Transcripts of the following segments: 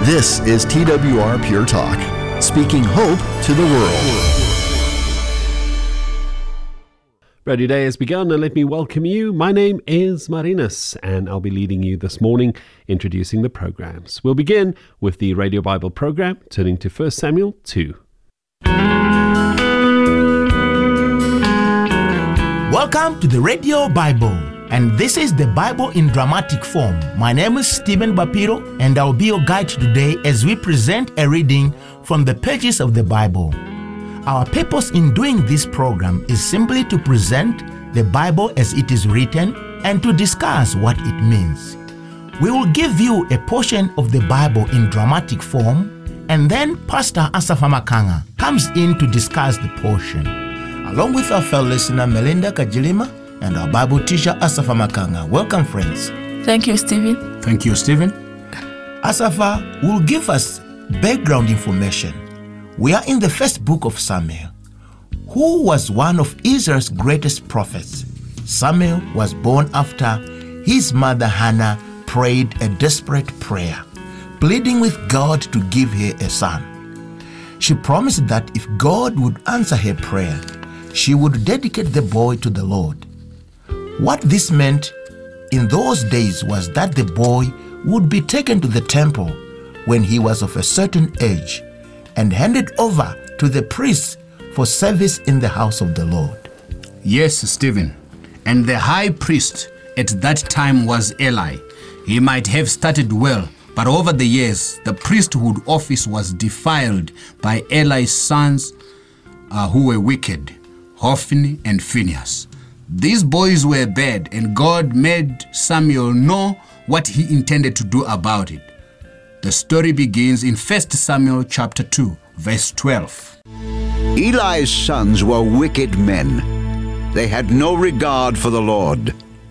This is TWR Pure Talk, speaking hope to the world. Radio Day has begun, and let me welcome you. My name is Marinus, and I'll be leading you this morning, introducing the programs. We'll begin with the Radio Bible program, turning to 1 Samuel 2. Welcome to the Radio Bible, and this is the Bible in dramatic form. My name is Stephen Bapiro, and I'll be your guide today as we present a reading from the pages of the Bible. Our purpose in doing this program is simply to present the Bible as it is written and to discuss what it means. We will give you a portion of the Bible in dramatic form, and then Pastor Asafa Makanga comes in to discuss the portion, along with our fellow listener Melinda Kajilima and our Bible teacher Asafa Makanga. Welcome, friends. Thank you, Stephen. Thank you, Stephen. Asafa will give us background information. We are in the first book of Samuel, who was one of Israel's greatest prophets. Samuel was born after his mother Hannah prayed a desperate prayer, pleading with God to give her a son. She promised that if God would answer her prayer, she would dedicate the boy to the Lord. What this meant in those days was that the boy would be taken to the temple when he was of a certain age and handed over to the priests for service in the house of the Lord. Yes, Stephen. And the high priest at that time was Eli. He might have started well, but over the years, the priesthood office was defiled by Eli's sons who were wicked, Hophni and Phinehas. These boys were bad, and God made Samuel know what he intended to do about it. The story begins in 1 Samuel chapter 2, verse 12. Eli's sons were wicked men. They had no regard for the Lord.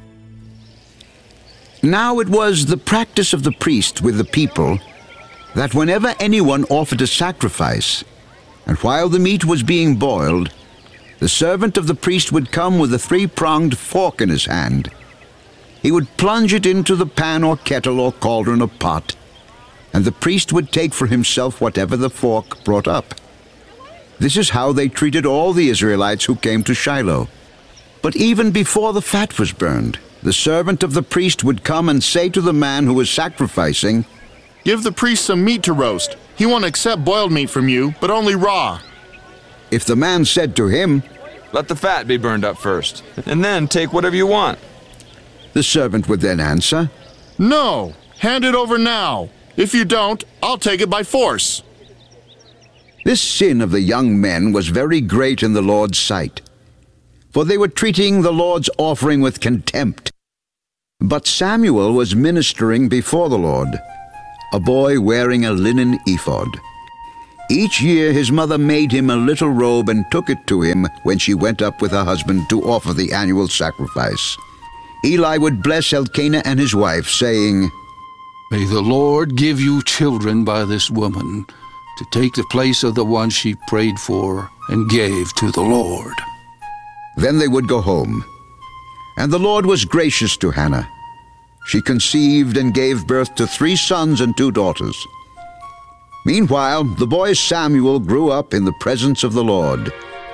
Now it was the practice of the priest with the people that whenever anyone offered a sacrifice, and while the meat was being boiled, the servant of the priest would come with a three-pronged fork in his hand. He would plunge it into the pan or kettle or cauldron or pot, and the priest would take for himself whatever the fork brought up. This is how they treated all the Israelites who came to Shiloh. But even before the fat was burned, the servant of the priest would come and say to the man who was sacrificing, "Give the priest some meat to roast. He won't accept boiled meat from you, but only raw." If the man said to him, "Let the fat be burned up first, and then take whatever you want," the servant would then answer, "No, hand it over now. If you don't, I'll take it by force." This sin of the young men was very great in the Lord's sight, for they were treating the Lord's offering with contempt. But Samuel was ministering before the Lord, a boy wearing a linen ephod. Each year his mother made him a little robe and took it to him when she went up with her husband to offer the annual sacrifice. Eli would bless Elkanah and his wife, saying, "May the Lord give you children by this woman to take the place of the one she prayed for and gave to the Lord." Then they would go home. And the Lord was gracious to Hannah. She conceived and gave birth to 3 sons and 2 daughters. Meanwhile, the boy Samuel grew up in the presence of the Lord.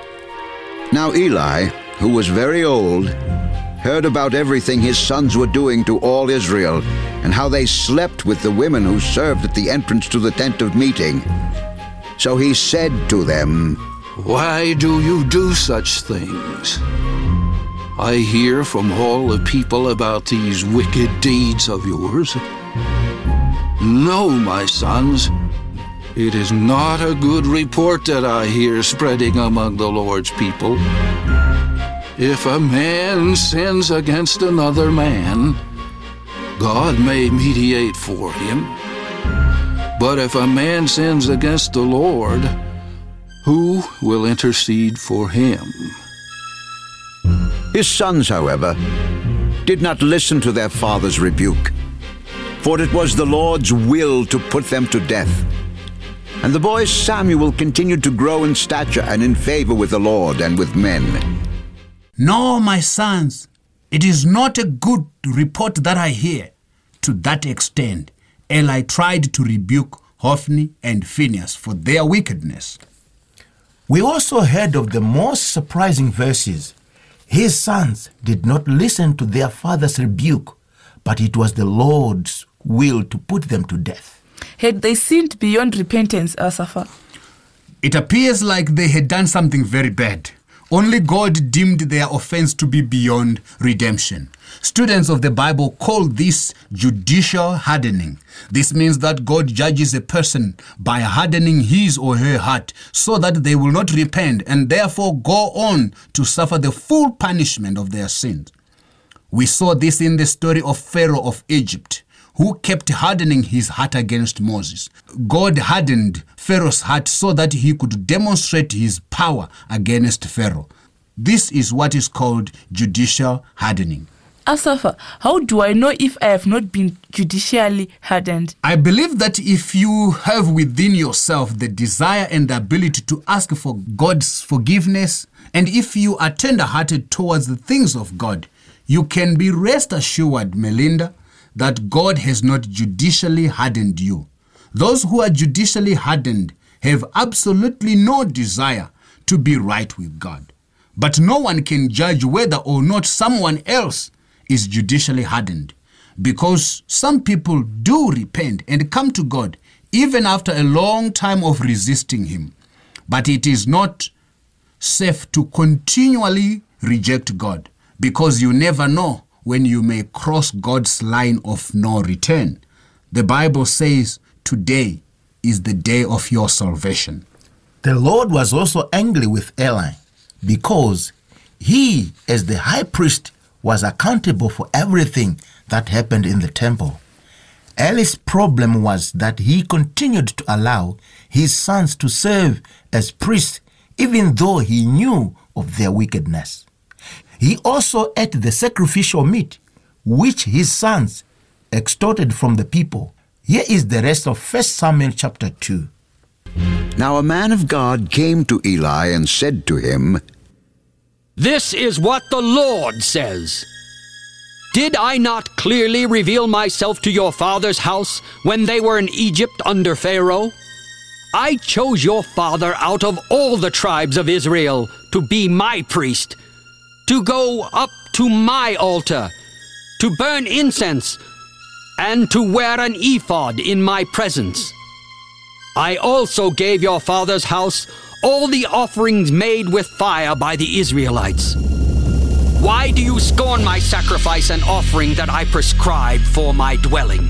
Now Eli, who was very old, heard about everything his sons were doing to all Israel, and how they slept with the women who served at the entrance to the tent of meeting. So he said to them, "Why do you do such things? I hear from all the people about these wicked deeds of yours. No, my sons, it is not a good report that I hear spreading among the Lord's people. If a man sins against another man, God may mediate for him. But if a man sins against the Lord, who will intercede for him?" His sons, however, did not listen to their father's rebuke, for it was the Lord's will to put them to death. And the boy Samuel continued to grow in stature and in favor with the Lord and with men. "No, my sons, it is not a good report that I hear. To that extent, Eli tried to rebuke Hophni, and Phinehas for their wickedness. We also heard of the most surprising verses. His sons did not listen to their father's rebuke, but it was the Lord's will to put them to death. Had they sinned beyond repentance, Asaph? It appears like they had done something very bad. Only God deemed their offense to be beyond redemption. Students of the Bible call this judicial hardening. This means that God judges a person by hardening his or her heart so that they will not repent and therefore go on to suffer the full punishment of their sins. We saw this in the story of Pharaoh of Egypt, who kept hardening his heart against Moses. God hardened Pharaoh's heart so that he could demonstrate his power against Pharaoh. This is what is called judicial hardening. Asaph, how do I know if I have not been judicially hardened? I believe that if you have within yourself the desire and the ability to ask for God's forgiveness, and if you are tender-hearted towards the things of God, you can be rest assured, Melinda, that God has not judicially hardened you. Those who are judicially hardened have absolutely no desire to be right with God. But no one can judge whether or not someone else is judicially hardened, because some people do repent and come to God even after a long time of resisting Him. But it is not safe to continually reject God, because you never know when you may cross God's line of no return. The Bible says today is the day of your salvation. The Lord was also angry with Eli because he, as the high priest, was accountable for everything that happened in the temple. Eli's problem was that he continued to allow his sons to serve as priests even though he knew of their wickedness. He also ate the sacrificial meat which his sons extorted from the people. Here is the rest of 1 Samuel chapter 2. Now a man of God came to Eli and said to him, "This is what the Lord says. Did I not clearly reveal myself to your father's house when they were in Egypt under Pharaoh? I chose your father out of all the tribes of Israel to be my priest, to go up to my altar, to burn incense, and to wear an ephod in my presence. I also gave your father's house all the offerings made with fire by the Israelites. Why do you scorn my sacrifice and offering that I prescribed for my dwelling?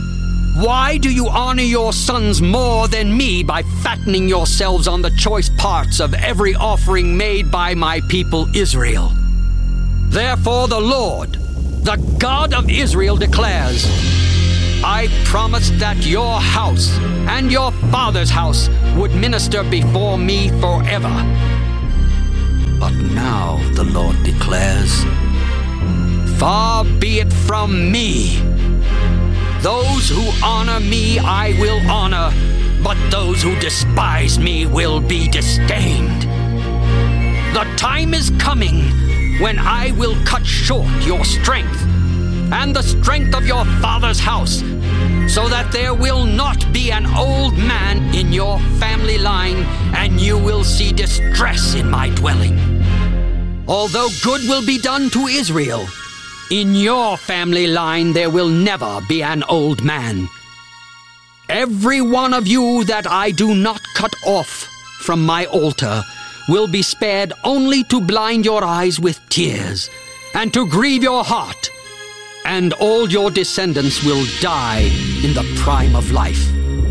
Why do you honor your sons more than me by fattening yourselves on the choice parts of every offering made by my people Israel? Therefore the Lord, the God of Israel, declares, I promised that your house and your father's house would minister before me forever. But now the Lord declares, far be it from me. Those who honor me I will honor, but those who despise me will be disdained. The time is coming when I will cut short your strength and the strength of your father's house, so that there will not be an old man in your family line, and you will see distress in my dwelling. Although good will be done to Israel, in your family line there will never be an old man. Every one of you that I do not cut off from my altar will be spared only to blind your eyes with tears and to grieve your heart, and all your descendants will die in the prime of life.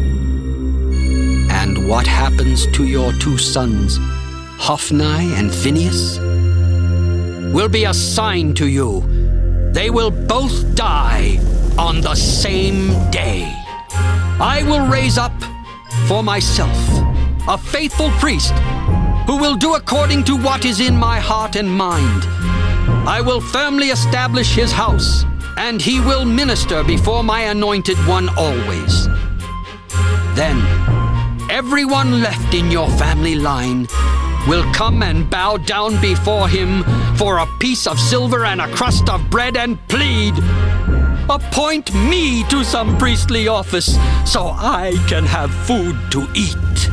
And what happens to your two sons, Hophni and Phinehas, will be a sign to you. They will both die on the same day. I will raise up for myself a faithful priest who will do according to what is in my heart and mind. I will firmly establish his house, and he will minister before my anointed one always. Then everyone left in your family line will come and bow down before him for a piece of silver and a crust of bread and plead, appoint me to some priestly office so I can have food to eat.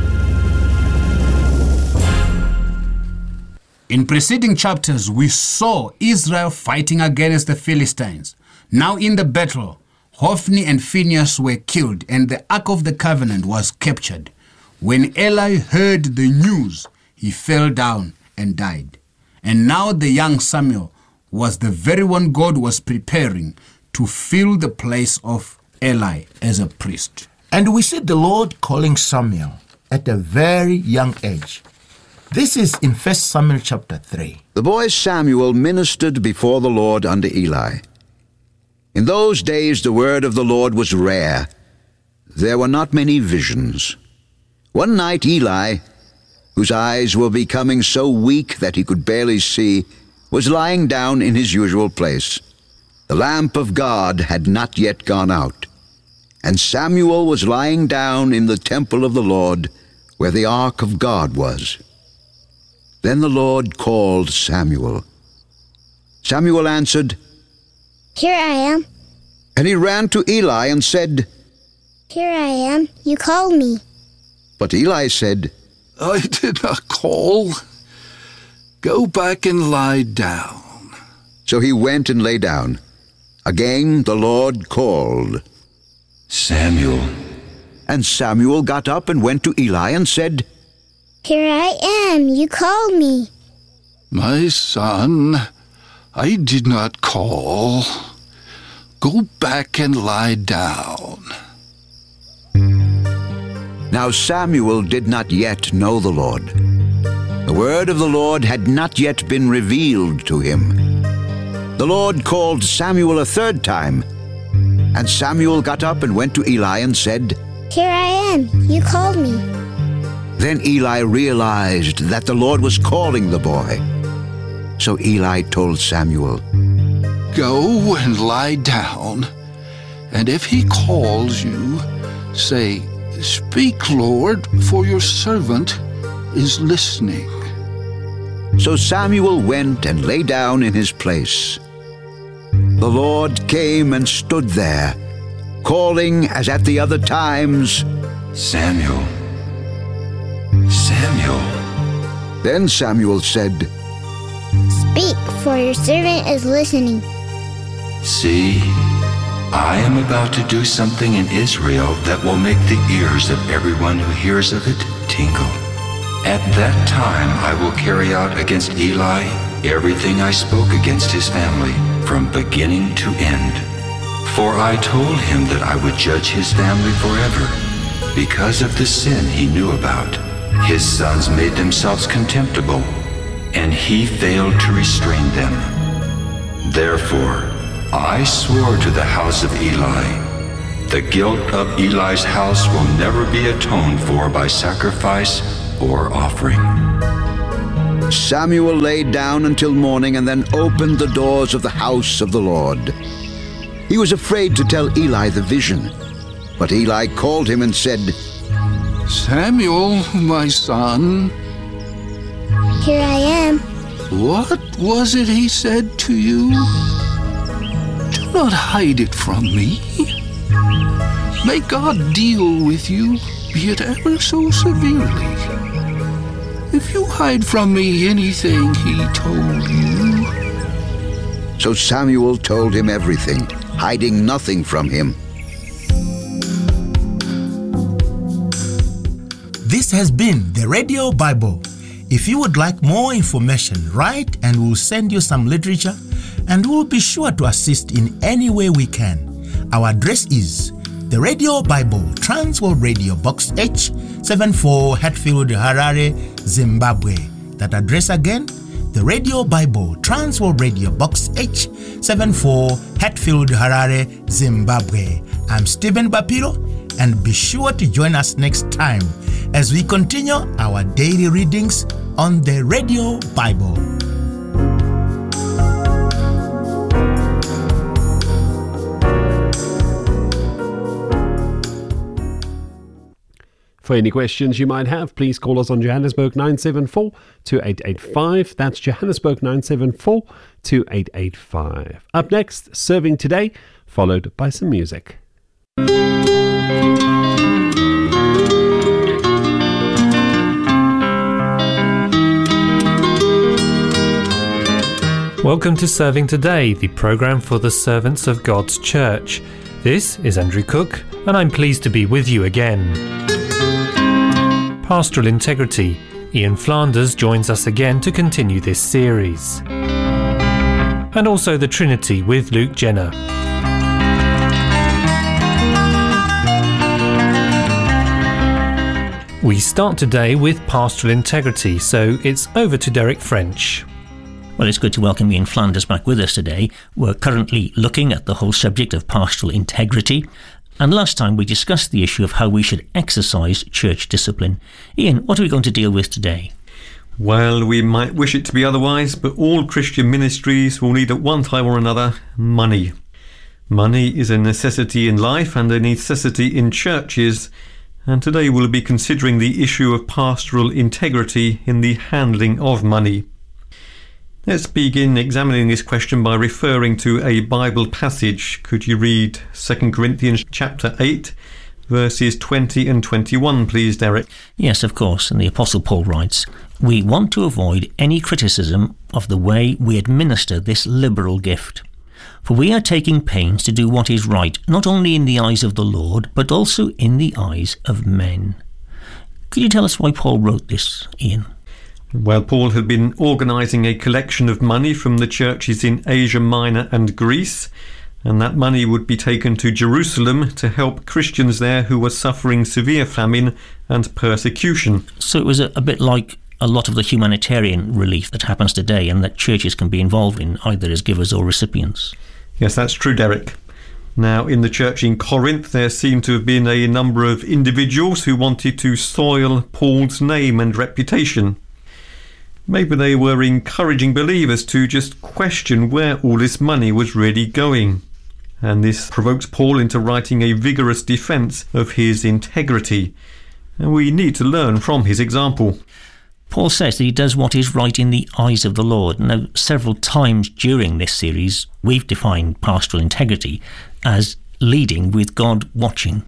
In preceding chapters, we saw Israel fighting against the Philistines. Now in the battle, Hophni and Phinehas were killed and the Ark of the Covenant was captured. When Eli heard the news, he fell down and died. And now the young Samuel was the very one God was preparing to fill the place of Eli as a priest. And we see the Lord calling Samuel at a very young age. This is in 1 Samuel chapter 3. The boy Samuel ministered before the Lord under Eli. In those days the word of the Lord was rare. There were not many visions. One night Eli, whose eyes were becoming so weak that he could barely see, was lying down in his usual place. The lamp of God had not yet gone out, and Samuel was lying down in the temple of the Lord, where the ark of God was. Then the Lord called Samuel. Samuel answered, "Here I am." And he ran to Eli and said, "Here I am. You called me." But Eli said, "I did not call. Go back and lie down." So he went and lay down. Again the Lord called, "Samuel." And Samuel got up and went to Eli and said, "Here I am. You called me." "My son, I did not call. Go back and lie down." Now Samuel did not yet know the Lord. The word of the Lord had not yet been revealed to him. The Lord called Samuel a third time, and Samuel got up and went to Eli and said, "Here I am. You called me." Then Eli realized that the Lord was calling the boy. So Eli told Samuel, "Go and lie down, and if he calls you, say, 'Speak, Lord, for your servant is listening.'" So Samuel went and lay down in his place. The Lord came and stood there, calling as at the other times, "Samuel, Samuel." Then Samuel said, "Speak, for your servant is listening." "See, I am about to do something in Israel that will make the ears of everyone who hears of it tingle. At that time I will carry out against Eli everything I spoke against his family from beginning to end. For I told him that I would judge his family forever because of the sin he knew about. His sons made themselves contemptible, and he failed to restrain them. Therefore, I swore to the house of Eli, the guilt of Eli's house will never be atoned for by sacrifice or offering." Samuel lay down until morning and then opened the doors of the house of the Lord. He was afraid to tell Eli the vision, but Eli called him and said, "Samuel, my son." "Here I am." "What was it he said to you? Do not hide it from me. May God deal with you, be it ever so severely. If you hide from me anything he told you." So Samuel told him everything, hiding nothing from him. This has been the Radio Bible. If you would like more information, write and we'll send you some literature, and we'll be sure to assist in any way we can. Our address is the Radio Bible, Transworld Radio, Box H, 74 Hatfield, Harare, Zimbabwe. That address again, the Radio Bible, Transworld Radio, Box H, 74 Hatfield, Harare, Zimbabwe. I'm Stephen Bapiro, and be sure to join us next time as we continue our daily readings on the Radio Bible. For any questions you might have, please call us on Johannesburg 974-2885. That's Johannesburg 974-2885. Up next, Serving Today followed by some music. Welcome to Serving Today, the programme for the servants of God's Church. This is Andrew Cook, and I'm pleased to be with you again. Pastoral Integrity. Ian Flanders joins us again to continue this series. And also the Trinity with Luke Jenner. We start today with Pastoral Integrity, so it's over to Derek French. Well, it's good to welcome Ian Flanders back with us today. We're currently looking at the whole subject of pastoral integrity. And last time we discussed the issue of how we should exercise church discipline. Ian, what are we going to deal with today? Well, we might wish it to be otherwise, but all Christian ministries will need at one time or another money. Money is a necessity in life and a necessity in churches. And today we'll be considering the issue of pastoral integrity in the handling of money. Let's begin examining this question by referring to a Bible passage. Could you read 2 Corinthians chapter 8, verses 20 and 21, please, Derek? Yes, of course. And the Apostle Paul writes, "We want to avoid any criticism of the way we administer this liberal gift. For we are taking pains to do what is right, not only in the eyes of the Lord, but also in the eyes of men." Could you tell us why Paul wrote this, Ian? Well, Paul had been organising a collection of money from the churches in Asia Minor and Greece, and that money would be taken to Jerusalem to help Christians there who were suffering severe famine and persecution. So it was a bit like a lot of the humanitarian relief that happens today and that churches can be involved in, either as givers or recipients. Yes, that's true, Derek. Now, in the church in Corinth, there seemed to have been a number of individuals who wanted to soil Paul's name and reputation. Maybe they were encouraging believers to just question where all this money was really going. And this provokes Paul into writing a vigorous defence of his integrity. And we need to learn from his example. Paul says that he does what is right in the eyes of the Lord. Now, several times during this series, we've defined pastoral integrity as leading with God watching.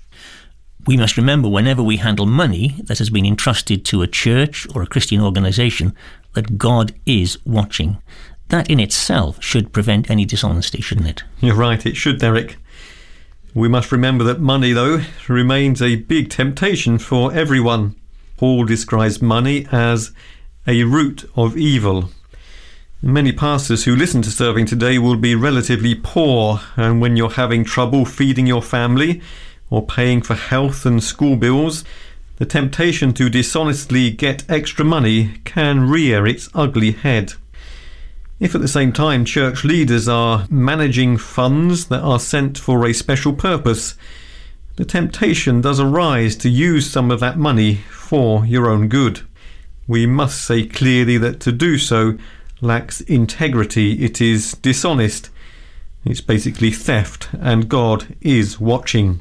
We must remember whenever we handle money that has been entrusted to a church or a Christian organisation that God is watching. That in itself should prevent any dishonesty, shouldn't it? You're right, it should, Derek. We must remember that money, though, remains a big temptation for everyone. Paul describes money as a root of evil. Many pastors who listen to Serving Today will be relatively poor, and when you're having trouble feeding your family or paying for health and school bills, the temptation to dishonestly get extra money can rear its ugly head. If at the same time church leaders are managing funds that are sent for a special purpose, the temptation does arise to use some of that money for your own good. We must say clearly that to do so lacks integrity. It is dishonest. It's basically theft, and God is watching.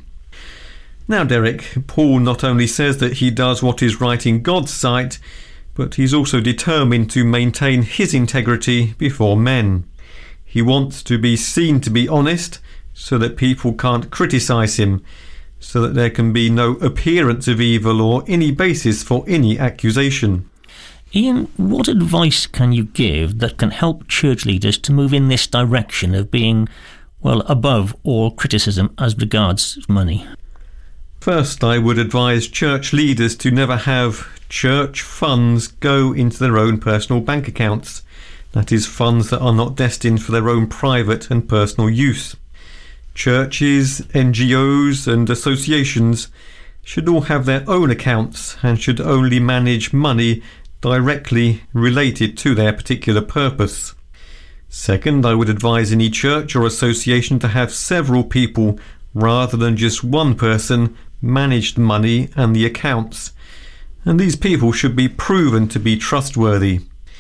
Now, Derek, Paul not only says that he does what is right in God's sight, but he's also determined to maintain his integrity before men. He wants to be seen to be honest so that people can't criticise him, so that there can be no appearance of evil or any basis for any accusation. Ian, what advice can you give that can help church leaders to move in this direction of being, well, above all criticism as regards money? First, I would advise church leaders to never have church funds go into their own personal bank accounts. That is, funds that are not destined for their own private and personal use. Churches, NGOs and associations should all have their own accounts and should only manage money directly related to their particular purpose. Second, I would advise any church or association to have several people rather than just one person manage the money and the accounts, and these people should be proven to be trustworthy.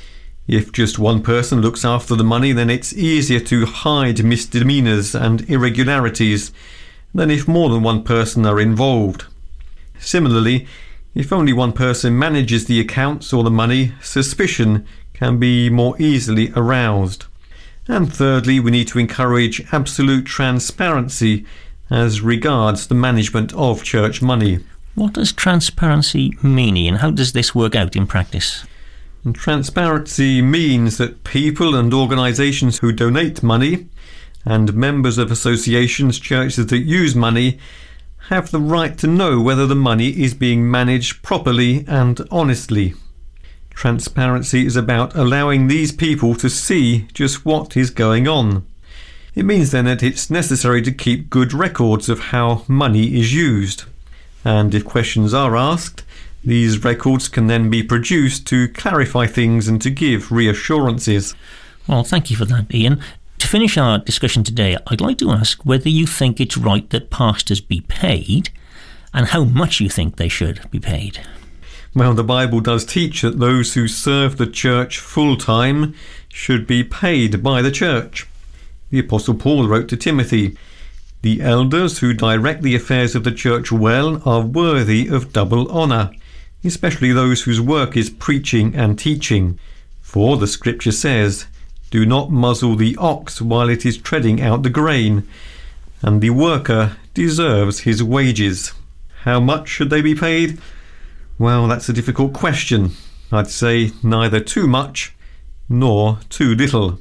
If just one person looks after the money, then it's easier to hide misdemeanors and irregularities than if more than one person are involved. Similarly, if only one person manages the accounts or the money, suspicion can be more easily aroused. And thirdly, we need to encourage absolute transparency as regards the management of church money. What does transparency mean, Ian? How does this work out in practice? And transparency means that people and organisations who donate money and members of associations, churches that use money have the right to know whether the money is being managed properly and honestly. Transparency is about allowing these people to see just what is going on. It means then that it's necessary to keep good records of how money is used. And if questions are asked, these records can then be produced to clarify things and to give reassurances. Well, thank you for that, Ian. To finish our discussion today, I'd like to ask whether you think it's right that pastors be paid and how much you think they should be paid. Well, the Bible does teach that those who serve the church full-time should be paid by the church. The Apostle Paul wrote to Timothy, "The elders who direct the affairs of the church well are worthy of double honour, especially those whose work is preaching and teaching. For the scripture says, 'Do not muzzle the ox while it is treading out the grain,' and the worker deserves his wages." How much should they be paid? Well, that's a difficult question. I'd say neither too much nor too little.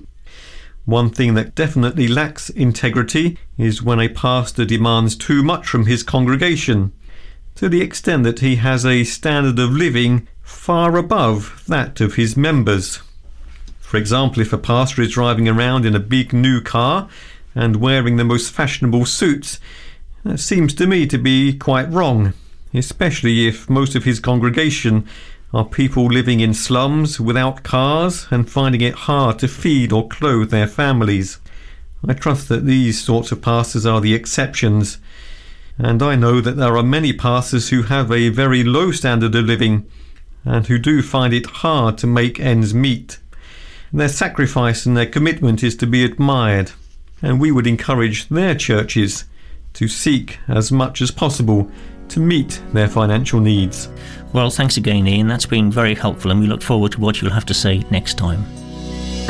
One thing that definitely lacks integrity is when a pastor demands too much from his congregation, to the extent that he has a standard of living far above that of his members. For example, if a pastor is driving around in a big new car and wearing the most fashionable suits, that seems to me to be quite wrong, especially if most of his congregation are people living in slums without cars and finding it hard to feed or clothe their families. I trust that these sorts of pastors are the exceptions, and I know that there are many pastors who have a very low standard of living and who do find it hard to make ends meet. Their sacrifice and their commitment is to be admired, and we would encourage their churches to seek as much as possible to meet their financial needs. Well, thanks again, Ian. That's been very helpful, and we look forward to what you'll have to say next time.